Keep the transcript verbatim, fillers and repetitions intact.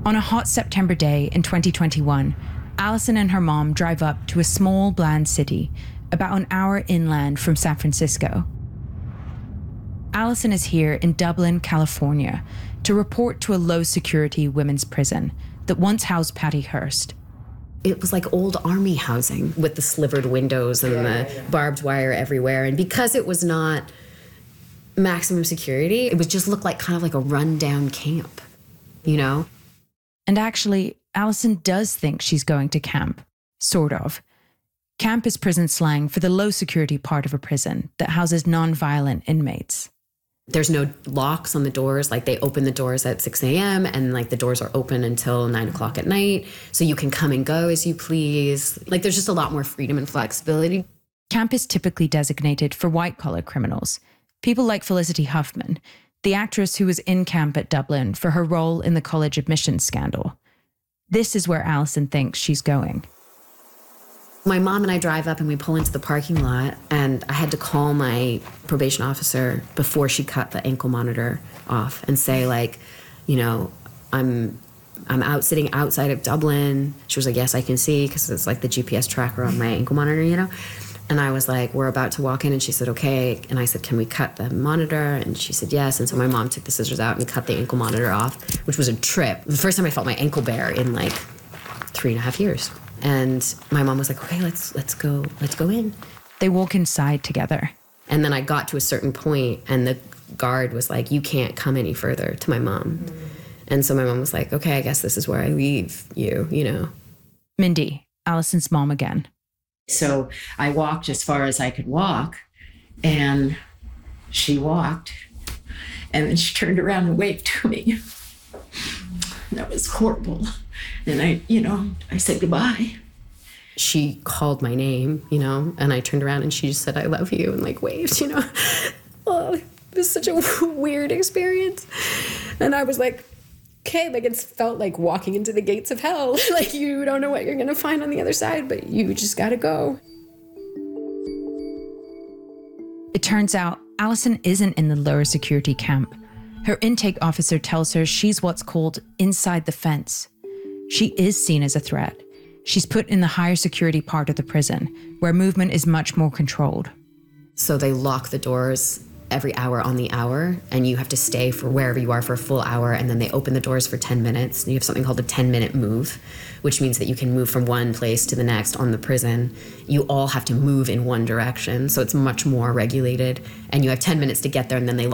On a hot September day in twenty twenty-one, Allison and her mom drive up to a small, bland city about an hour inland from San Francisco. Allison is here in Dublin, California, to report to a low-security women's prison that once housed Patty Hearst. It was like old army housing with the slivered windows and the barbed wire everywhere. And because it was not maximum security, it was just looked like kind of like a rundown camp, you know? And actually, Allison does think she's going to camp, sort of. Camp is prison slang for the low-security part of a prison that houses non-violent inmates. There's no locks on the doors. Like, they open the doors at six a.m. and like the doors are open until nine o'clock at night. So you can come and go as you please. Like, there's just a lot more freedom and flexibility. Camp is typically designated for white-collar criminals. People like Felicity Huffman, the actress who was in camp at Dublin for her role in the college admissions scandal. This is where Allison thinks she's going. My mom and I drive up and we pull into the parking lot, and I had to call my probation officer before she cut the ankle monitor off and say, like, you know, I'm I'm out sitting outside of Dublin. She was like, yes, I can see, because it's like the G P S tracker on my ankle monitor, you know? And I was like, we're about to walk in, and she said, okay. And I said, can we cut the monitor? And she said, yes. And so my mom took the scissors out and cut the ankle monitor off, which was a trip. The first time I felt my ankle bare in like three and a half years. And my mom was like, okay, let's let's go, let's go in. They walk inside together. And then I got to a certain point, and the guard was like, you can't come any further, to my mom. Mm. And so my mom was like, okay, I guess this is where I leave you, you know. Mindy, Allison's mom again. So I walked as far as I could walk, and she walked, and then she turned around and waved to me. That was horrible. And I, you know, I said goodbye. She called my name, you know, and I turned around and she just said, I love you, and like waved, you know. Oh, it was such a weird experience. And I was like, okay, like it felt like walking into the gates of hell. Like, you don't know what you're gonna find on the other side, but you just gotta go. It turns out Allison isn't in the lower security camp. Her intake officer tells her she's what's called inside the fence. She is seen as a threat. She's put in the higher security part of the prison, where movement is much more controlled. So they lock the doors every hour on the hour, and you have to stay for wherever you are for a full hour, and then they open the doors for ten minutes. You have something called a ten-minute move, which means that you can move from one place to the next on the prison. You all have to move in one direction, so it's much more regulated, and you have ten minutes to get there, and then they